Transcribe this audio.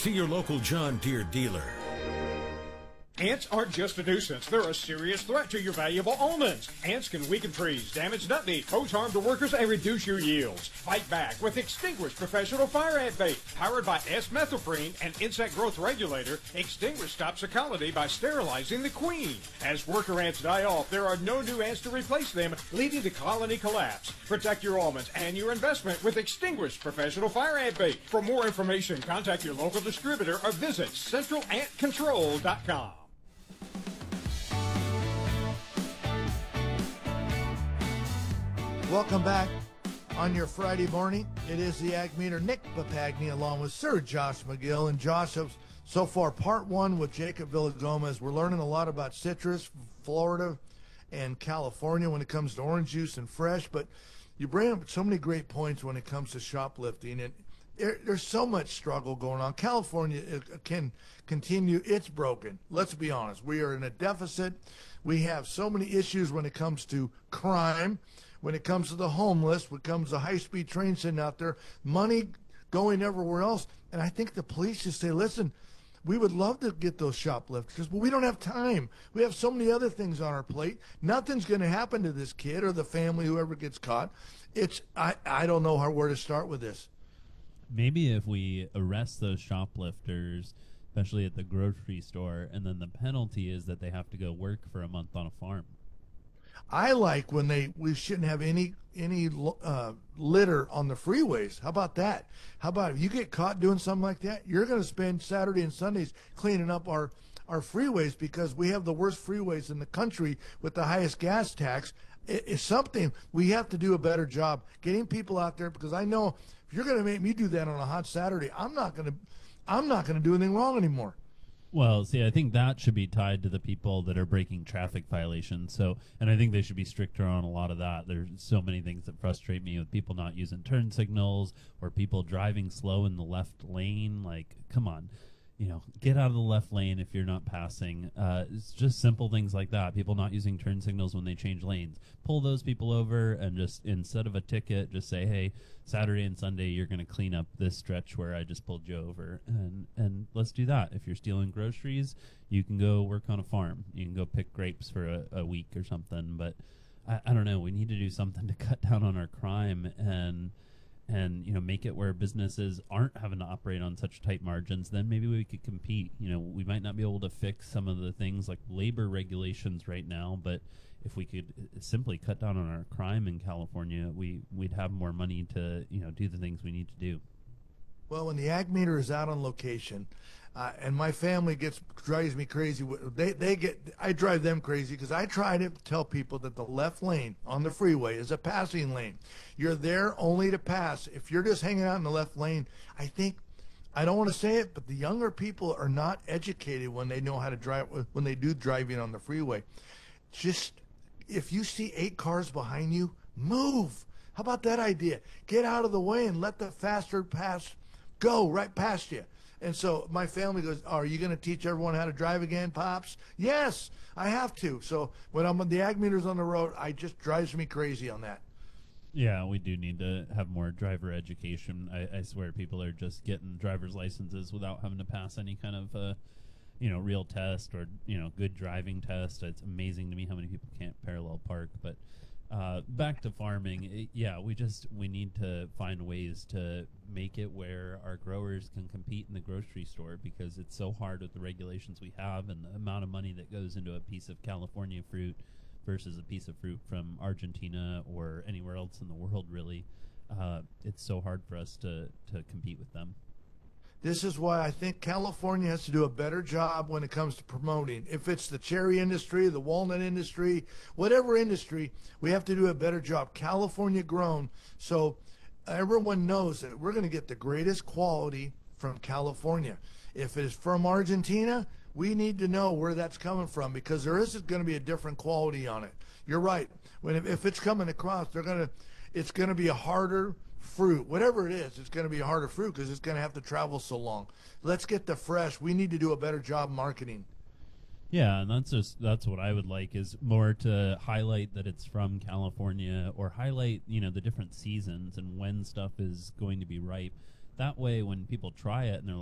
See your local John Deere dealer. Ants aren't just a nuisance. They're a serious threat to your valuable almonds. Ants can weaken trees, damage nut meat, pose harm to workers, and reduce your yields. Fight back with Extinguish Professional Fire Ant Bait. Powered by S-methoprene, an insect growth regulator, Extinguish stops the colony by sterilizing the queen. As worker ants die off, there are no new ants to replace them, leading to colony collapse. Protect your almonds and your investment with Extinguish Professional Fire Ant Bait. For more information, contact your local distributor or visit centralantcontrol.com. Welcome back on your Friday morning. It is the Ag Meter. Nick Papagni along with Sir Josh McGill. And Josh, so far, part one with Jacob Villagomez. We're learning a lot about citrus, Florida, and California when it comes to orange juice and fresh. But you bring up so many great points when it comes to shoplifting. And there's so much struggle going on. California can continue. It's broken. Let's be honest. We are in a deficit. We have so many issues when it comes to crime. When it comes to the homeless, when it comes to high-speed trains sitting out there, money going everywhere else. And I think the police just say, listen, we would love to get those shoplifters, but we don't have time. We have so many other things on our plate. Nothing's going to happen to this kid or the family, whoever gets caught. I don't know where to start with this. Maybe if we arrest those shoplifters, especially at the grocery store, and then the penalty is that they have to go work for a month on a farm. I like when we shouldn't have any litter on the freeways. How about that? How about if you get caught doing something like that, you're going to spend Saturday and Sundays cleaning up our freeways because we have the worst freeways in the country with the highest gas tax. It's something we have to do a better job getting people out there, because I know if you're going to make me do that on a hot Saturday, I'm not going to do anything wrong anymore. Well, see, I think that should be tied to the people that are breaking traffic violations. So, and I think they should be stricter on a lot of that. There's so many things that frustrate me with people not using turn signals or people driving slow in the left lane. Like, come on, get out of the left lane if you're not passing. It's just simple things like that. People not using turn signals when they change lanes. Pull those people over and just, instead of a ticket, just say, hey, Saturday and Sunday, you're going to clean up this stretch where I just pulled you over. And let's do that. If you're stealing groceries, you can go work on a farm. You can go pick grapes for a week or something. But I don't know. We need to do something to cut down on our crime and make it where businesses aren't having to operate on such tight margins. Then maybe we could compete. We might not be able to fix some of the things like labor regulations right now, but if we could simply cut down on our crime in California, we'd have more money to do the things we need to do. Well, when the Ag Meter is out on location, and my family drives me crazy. I drive them crazy because I try to tell people that the left lane on the freeway is a passing lane. You're there only to pass. If you're just hanging out in the left lane, I don't want to say it, but the younger people are not educated when they know how to drive, when they do driving on the freeway. Just, if you see 8 cars behind you, move. How about that idea? Get out of the way and let the faster pass go right past you. And so my family goes, are you going to teach everyone how to drive again, Pops? Yes, I have to. So when the Ag Meter's on the road, it just drives me crazy on that. Yeah, we do need to have more driver education. I swear people are just getting driver's licenses without having to pass any kind of, real test or, good driving test. It's amazing to me how many people can't parallel park. But back to farming, we need to find ways to make it where our growers can compete in the grocery store, because it's so hard with the regulations we have and the amount of money that goes into a piece of California fruit versus a piece of fruit from Argentina or anywhere else in the world, really. It's so hard for us to compete with them. This is why I think California has to do a better job when it comes to promoting. If it's the cherry industry, the walnut industry, whatever industry, we have to do a better job. California grown, so everyone knows that we're going to get the greatest quality from California. If it's from Argentina, we need to know where that's coming from, because there is going to be a different quality on it. You're right. If it's coming across, it's going to be a harder fruit. Whatever it is, it's going to be a harder fruit because it's going to have to travel so long. Let's get the fresh. We need to do a better job marketing. Yeah, and that's what I would like, is more to highlight that it's from California, or highlight, the different seasons and when stuff is going to be ripe. That way, when people try it and they're